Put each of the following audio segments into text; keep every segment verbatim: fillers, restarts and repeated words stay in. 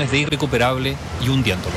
condiciones de irrecuperable y hundiéndolo.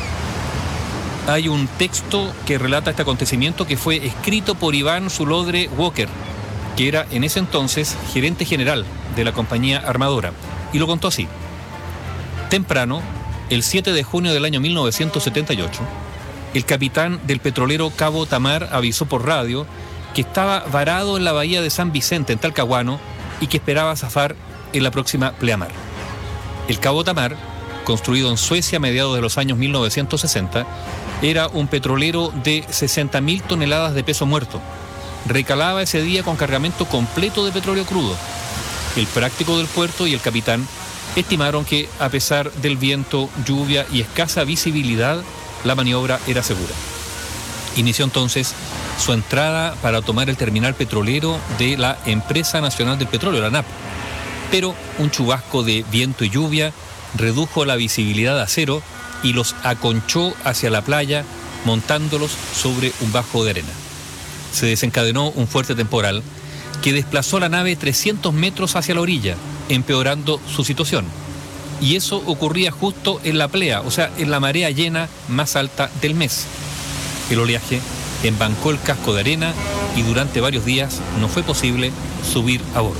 Hay un texto que relata este acontecimiento que fue escrito por Iván Zulodre Walker, que era en ese entonces gerente general de la compañía armadora, y lo contó así. Temprano, el siete de junio del año mil novecientos setenta y ocho, el capitán del petrolero Cabo Tamar avisó por radio que estaba varado en la bahía de San Vicente, en Talcahuano, y que esperaba zafar en la próxima pleamar. El Cabo Tamar, construido en Suecia a mediados de los años mil novecientos sesenta, era un petrolero de sesenta mil toneladas de peso muerto. Recalaba ese día con cargamento completo de petróleo crudo. El práctico del puerto y el capitán estimaron que, a pesar del viento, lluvia y escasa visibilidad, la maniobra era segura. Inició entonces su entrada para tomar el terminal petrolero de la Empresa Nacional del Petróleo, la N A P. Pero un chubasco de viento y lluvia redujo la visibilidad a cero y los aconchó hacia la playa, montándolos sobre un bajo de arena. Se desencadenó un fuerte temporal que desplazó la nave trescientos metros hacia la orilla, empeorando su situación. Y eso ocurría justo en la plea, o sea, en la marea llena más alta del mes. El oleaje embancó el casco de arena y durante varios días no fue posible subir a bordo.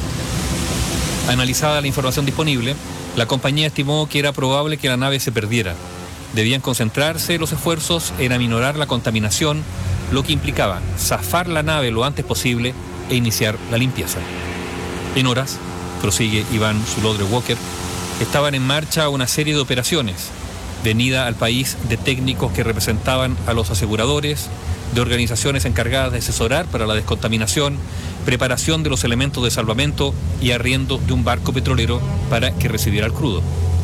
Analizada la información disponible, la compañía estimó que era probable que la nave se perdiera. Debían concentrarse los esfuerzos en aminorar la contaminación, lo que implicaba zafar la nave lo antes posible e iniciar la limpieza. En horas, prosigue Iván Zulodre Walker, estaban en marcha una serie de operaciones, venida al país de técnicos que representaban a los aseguradores, de organizaciones encargadas de asesorar para la descontaminación, preparación de los elementos de salvamento y arriendo de un barco petrolero para que recibiera el crudo.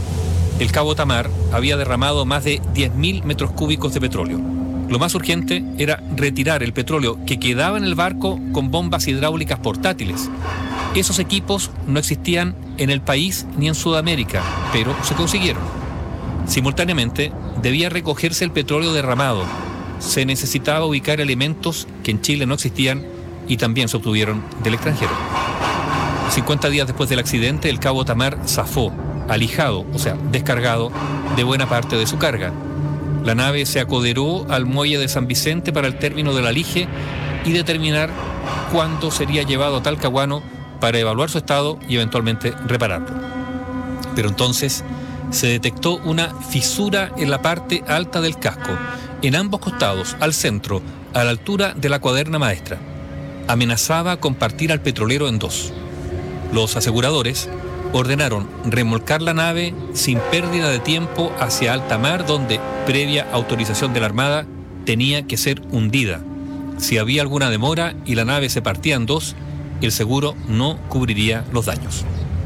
El Cabo Tamar había derramado más de diez mil metros cúbicos de petróleo. Lo más urgente era retirar el petróleo que quedaba en el barco con bombas hidráulicas portátiles. Esos equipos no existían en el país ni en Sudamérica, pero se consiguieron. Simultáneamente, debía recogerse el petróleo derramado. Se necesitaba ubicar elementos que en Chile no existían y también se obtuvieron del extranjero. cincuenta días después del accidente, el Cabo Tamar zafó, alijado, o sea, descargado, de buena parte de su carga. La nave se acoderó al muelle de San Vicente para el término del alige y determinar cuándo sería llevado a Talcahuano para evaluar su estado y eventualmente repararlo. Pero entonces se detectó una fisura en la parte alta del casco, en ambos costados, al centro, a la altura de la cuaderna maestra. Amenazaba con partir al petrolero en dos. Los aseguradores ordenaron remolcar la nave sin pérdida de tiempo hacia alta mar, donde, previa autorización de la Armada, tenía que ser hundida. Si había alguna demora y la nave se partía en dos, el seguro no cubriría los daños.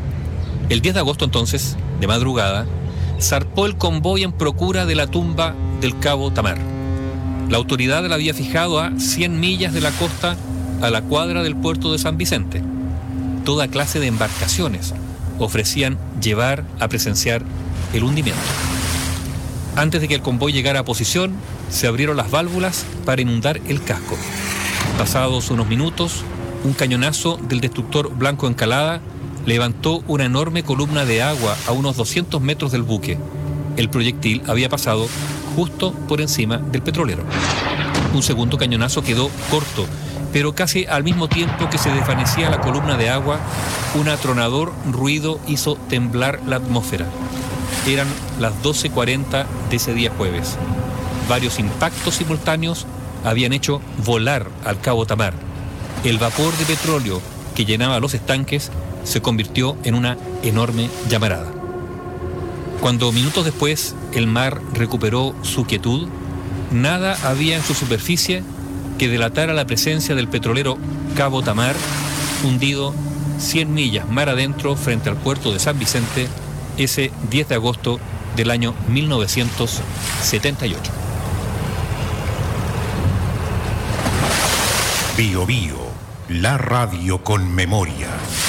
El diez de agosto entonces, de madrugada, zarpó el convoy en procura de la tumba del Cabo Tamar. La autoridad la había fijado a cien millas de la costa, a la cuadra del puerto de San Vicente. Toda clase de embarcaciones ofrecían llevar a presenciar el hundimiento. Antes de que el convoy llegara a posición, se abrieron las válvulas para inundar el casco. Pasados unos minutos, un cañonazo del destructor Blanco Encalada levantó una enorme columna de agua a unos doscientos metros del buque. El proyectil había pasado justo por encima del petrolero. Un segundo cañonazo quedó corto, pero casi al mismo tiempo que se desvanecía la columna de agua, un atronador ruido hizo temblar la atmósfera. Eran las doce cuarenta de ese día jueves. Varios impactos simultáneos habían hecho volar al Cabo Tamar. El vapor de petróleo que llenaba los estanques se convirtió en una enorme llamarada. Cuando minutos después el mar recuperó su quietud, nada había en su superficie que delatara la presencia del petrolero Cabo Tamar, hundido cien millas mar adentro frente al puerto de San Vicente ese diez de agosto del año mil novecientos setenta y ocho. Bio Bio, la radio con memoria.